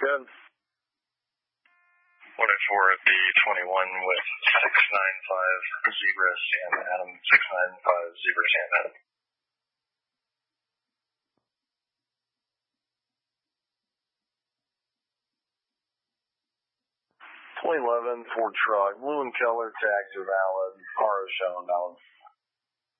Good. 104 at the 21 with 695 Zebra Sam Adam. 695 Zebra Sam Adam. 2011 Ford truck, blue and color, tags are valid, car is shown valid.